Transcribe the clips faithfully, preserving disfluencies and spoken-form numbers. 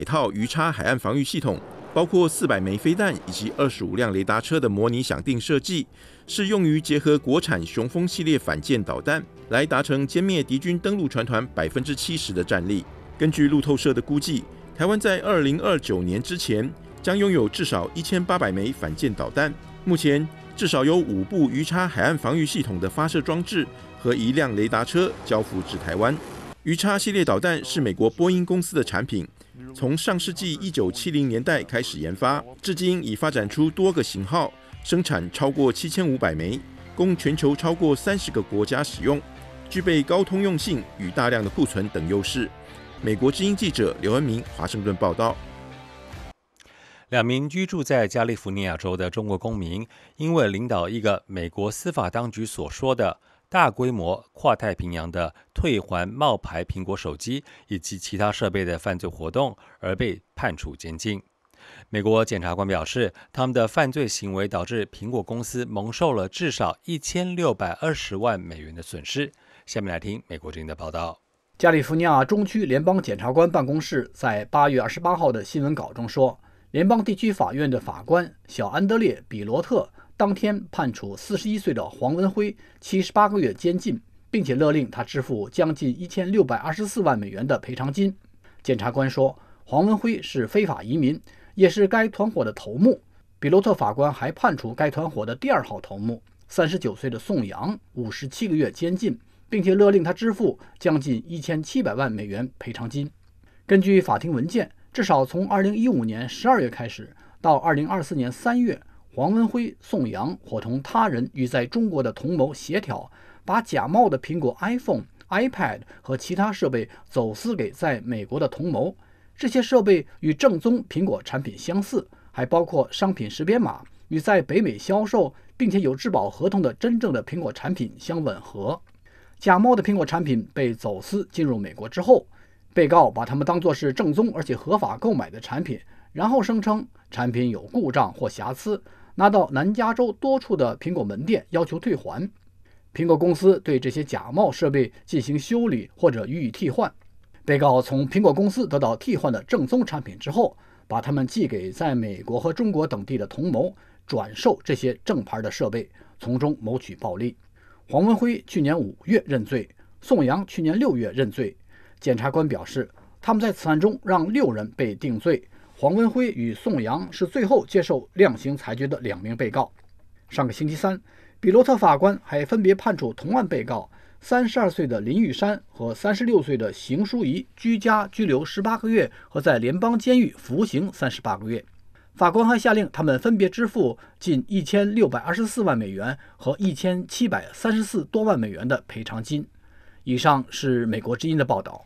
一套鱼叉海岸防御系统，包括四百枚飞弹以及二十五辆雷达车的模拟想定设计，是用于结合国产雄风系列反舰导弹，来达成歼灭敌军登陆船团百分之七十的战力。根据路透社的估计，台湾在二零二九年之前将拥有至少一千八百枚反舰导弹。目前至少有五部鱼叉海岸防御系统的发射装置和一辆雷达车交付至台湾。鱼叉系列导弹是美国波音公司的产品，从上世纪一九七零年代开始研发，至今已发展出多个型号，生产超过七千五百枚，供全球超过三十个国家使用，具备高通用性与大量的库存等优势。美国之音记者刘恩明华盛顿报道。 两名居住在加利福尼亚州的中国公民，因为领导一个美国司法当局所说的大规模跨太平洋的退还冒牌苹果手机以及其他设备的犯罪活动而被判处监禁。美国检察官表示，他们的犯罪行为导致苹果公司蒙受了至少一千六百二十万美元的损失。下面来听美国之音的报道。 加利福尼亚中区联邦检察官办公室在八月二十八号的新闻稿中说，联邦地区法院的法官小安德烈·比罗特当天判处四十一岁的黄文辉七十八个月监禁，并且勒令他支付将近一千六百二十四万美元的赔偿金。检察官说，黄文辉是非法移民，也是该团伙的头目。比罗特法官还判处该团伙的第二号头目三十九岁的宋阳五十七个月监禁，并且勒令他支付将近一千七百万美元赔偿金。根据法庭文件，至少从二零一五年十二月开始到二零二四年三月，黄文辉、宋阳伙同他人与在中国的同谋协调，把假冒的苹果 iPhone、iPad 和其他设备走私给在美国的同谋。这些设备与正宗苹果产品相似，还包括商品识别码，与在北美销售并且有质保合同的真正的苹果产品相吻合。假冒的苹果产品被走私进入美国之后，被告把它们当作是正宗而且合法购买的产品，然后声称产品有故障或瑕疵，拿到南加州多处的苹果门店要求退还。苹果公司对这些假冒设备进行修理或者予以替换。被告从苹果公司得到替换的正宗产品之后，把它们寄给在美国和中国等地的同谋，转售这些正牌的设备，从中谋取暴利。黄文辉去年五月认罪，宋阳去年六月认罪。检察官表示，他们在此案中让六人被定罪，黄文辉与宋阳是最后接受量刑裁决的两名被告。上个星期三，比罗特法官还分别判处同案被告三十二岁的林玉山和三十六岁的邢淑仪居家拘留十八个月和在联邦监狱服刑三十八个月。法官还下令他们分别支付近一千六百二十四万美元和一千七百三十四多万美元的赔偿金。以上是美国之音的报道。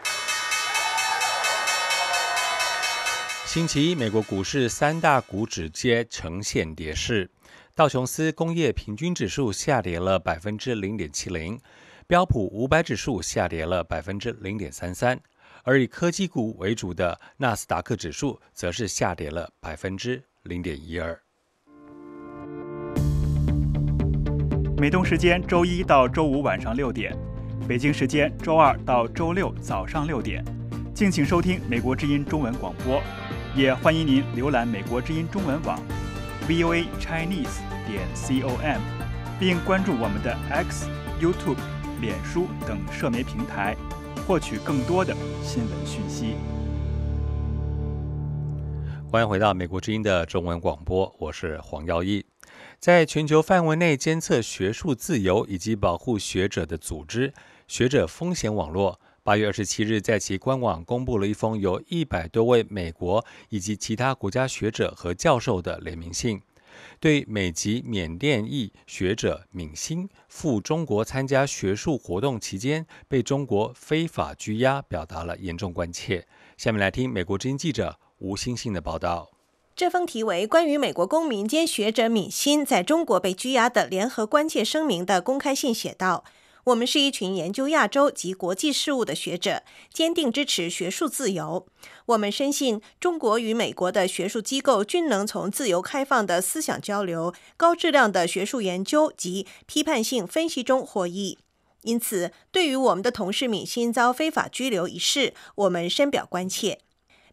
星期一，美国股市三大股指皆呈现跌势，道琼斯工业平均指数下跌了 百分之零点七零， 标普五百指数下跌了 百分之零点三三， 而以科技股为主的纳斯达克指数则是下跌了 百分之零点一二。 美东时间周一到周五晚上六点，北京时间周二到周六早上六点，敬请收听美国之音中文广播，也欢迎您浏览美国之音中文网 v o a chinese 点 com， 并关注我们的 X、YouTube、脸书等社媒平台，获取更多的新闻讯息。 欢迎回到美国之音的中文广播，我是黄耀义。在全球范围内监测学术自由以及保护学者的组织学者风险网络八月二十七日在其官网公布了一封由一百多位美国以及其他国家学者和教授的联名信，对美籍缅甸裔学者敏欣赴中国参加学术活动期间被中国非法拘押表达了严重关切。下面来听美国之音记者吴欣欣的报道。 这封题为《关于美国公民兼学者敏欣在中国被拘押的联合关切声明》的公开信写道：我们是一群研究亚洲及国际事务的学者，坚定支持学术自由。我们深信中国与美国的学术机构均能从自由开放的思想交流、高质量的学术研究及批判性分析中获益。因此，对于我们的同事敏欣遭非法拘留一事，我们深表关切。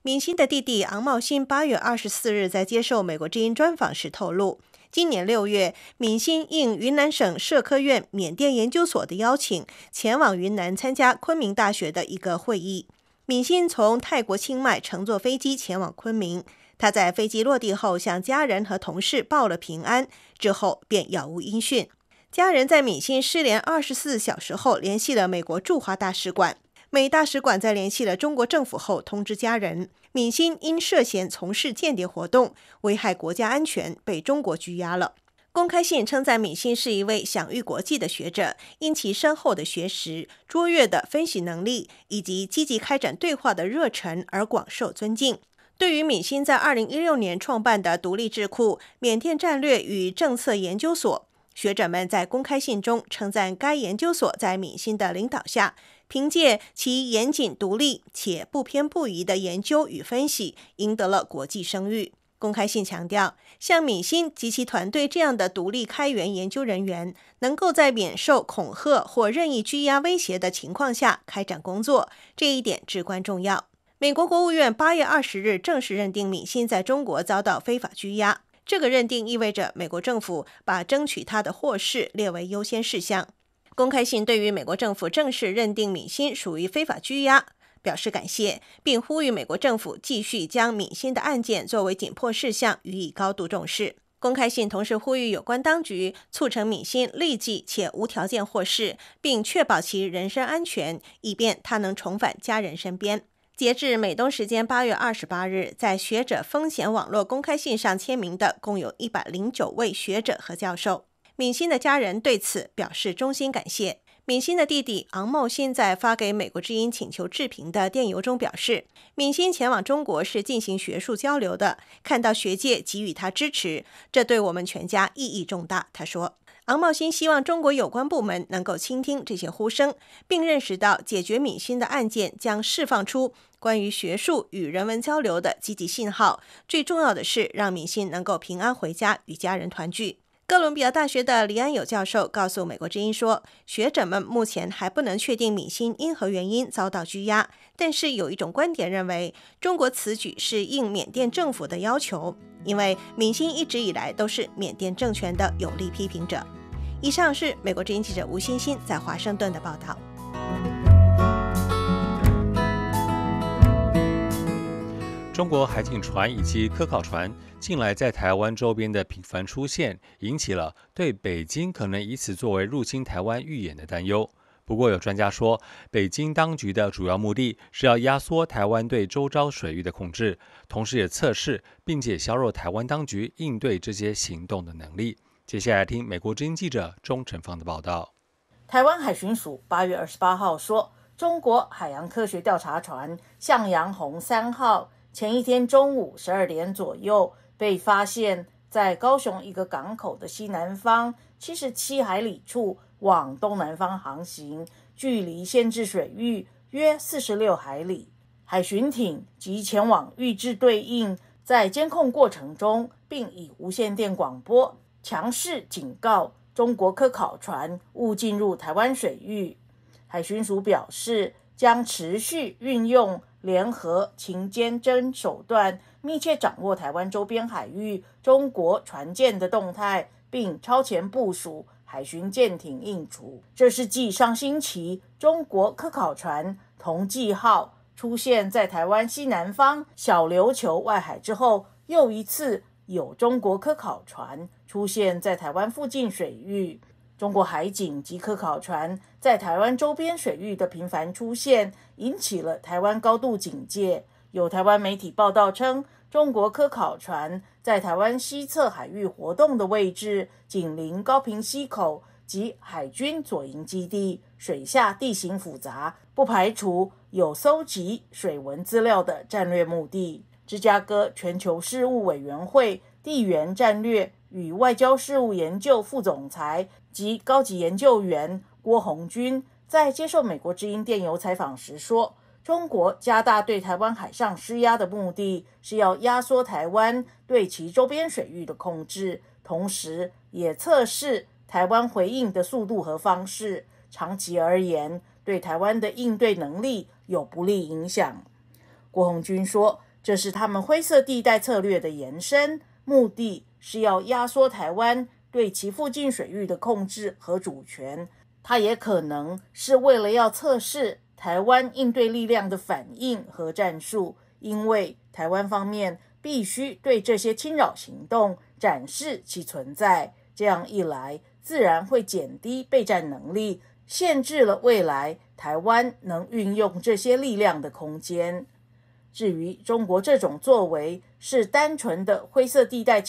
闵欣的弟弟昂茂欣八月二十四日在接受美国之音专访时透露，今年六月，闵欣应云南省社科院缅甸研究所的邀请，前往云南参加昆明大学的一个会议。闵欣从泰国清迈乘坐飞机前往昆明，他在飞机落地后向家人和同事报了平安，之后便杳无音讯。家人在闵欣失联二十四小时后联系了美国驻华大使馆，美大使馆在联系了中国政府后通知家人，闵欣因涉嫌从事间谍活动，危害国家安全，被中国拘押了。公开信称赞闵欣是一位享誉国际的学者，因其深厚的学识、卓越的分析能力以及积极开展对话的热忱而广受尊敬。对于闵欣在二零一六年创办的独立智库缅甸战略与政策研究所，学者们在公开信中称赞该研究所在闵欣的领导下，凭借其严谨独立且不偏不倚的研究与分析，赢得了国际声誉。公开信强调，像闵欣及其团队这样的独立开源研究人员，能够在免受恐吓或任意拘押威胁的情况下开展工作，这一点至关重要。美国国务院八月二十日正式认定闵欣在中国遭到非法拘押，这个认定意味着美国政府把争取他的获释列为优先事项。公开信对于美国政府正式认定闵欣属于非法拘押表示感谢，并呼吁美国政府继续将闵欣的案件作为紧迫事项予以高度重视。公开信同时呼吁有关当局促成闵欣立即且无条件获释，并确保其人身安全，以便他能重返家人身边。截至美东时间八月二十八日，在学者风险网络公开信上签名的共有一百零九位学者和教授。闵欣的家人对此表示衷心感谢。闵欣的弟弟昂茂欣在发给美国之音请求置评的电邮中表示，闵欣前往中国是进行学术交流的，看到学界给予他支持，这对我们全家意义重大。他说，昂茂欣希望中国有关部门能够倾听这些呼声，并认识到解决闵欣的案件将释放出关于学术与人文交流的积极信号，最重要的是让闵欣能够平安回家与家人团聚。哥伦比亚大学的黎安友教授告诉美国之音说，学者们目前还不能确定闵欣因何原因遭到拘押，但是有一种观点认为，中国此举是应缅甸政府的要求，因为闵欣一直以来都是缅甸政权的有力批评者。以上是美国之音记者吴欣欣在华盛顿的报道。 中国海警船以及科考船近来在台湾周边的频繁出现，引起了对北京可能以此作为入侵台湾预演的担忧。不过有专家说，北京当局的主要目的是要压缩台湾对周遭水域的控制，同时也测试并且削弱台湾当局应对这些行动的能力。接下来听美国之音记者钟成芳的报道。 台湾海巡署八月二十八号说，中国海洋科学调查船向阳红三号前一天中午十二点左右被发现在高雄一个港口的西南方七十七海里处往东南方航行，距离限制水域约四十六海里。海巡艇即前往预置对应，在监控过程中并以无线电广播强势警告中国科考船勿进入台湾水域。海巡署表示，将持续运用联合情监侦手段，密切掌握台湾周边海域中国船舰的动态，并超前部署海巡舰艇应处。这是继上星期中国科考船同济号出现在台湾西南方小琉球外海之后，又一次有中国科考船出现在台湾附近水域。中国海警及科考船在台湾周边水域的频繁出现，引起了台湾高度警戒。有台湾媒体报道称，中国科考船在台湾西侧海域活动的位置紧邻高屏溪口及海军左营基地，水下地形复杂，不排除有搜集水文资料的战略目的。芝加哥全球事务委员会地缘战略与外交事务研究副总裁及高级研究员郭红军在接受美国之音电邮采访时说，中国加大对台湾海上施压的目的是要压缩台湾对其周边水域的控制，同时也测试台湾回应的速度和方式，长期而言对台湾的应对能力有不利影响。郭红军说， 这是他们灰色地带策略的延伸，目的是要压缩台湾对其附近水域的控制和主权。它也可能是为了要测试台湾应对力量的反应和战术，因为台湾方面必须对这些侵扰行动展示其存在，这样一来自然会减低备战能力，限制了未来台湾能运用这些力量的空间。至于中国这种作为是单纯的灰色地带